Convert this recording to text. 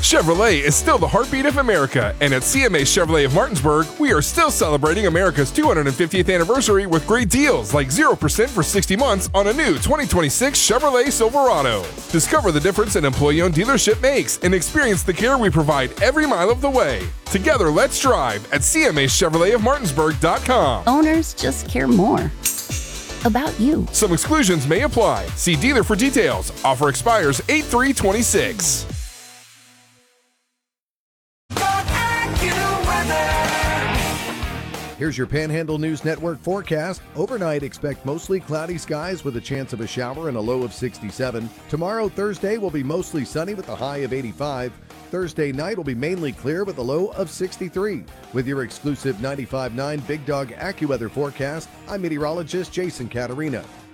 Chevrolet is still the heartbeat of America, and at CMA Chevrolet of Martinsburg, we are still celebrating America's 250th anniversary with great deals like 0% for 60 months on a new 2026 Chevrolet Silverado. Discover the difference an employee-owned dealership makes and experience the care we provide every mile of the way. Together, let's drive at CMAChevroletofMartinsburg.com. Owners just care more about you. Some exclusions may apply. See dealer for details. Offer expires 8/3/26. Here's your Panhandle News Network forecast. Overnight, expect mostly cloudy skies with a chance of a shower and a low of 67. Tomorrow, Thursday, will be mostly sunny with a high of 85. Thursday night will be mainly clear with a low of 63. With your exclusive 95.9 Big Dog AccuWeather forecast, I'm meteorologist Jason Caterina.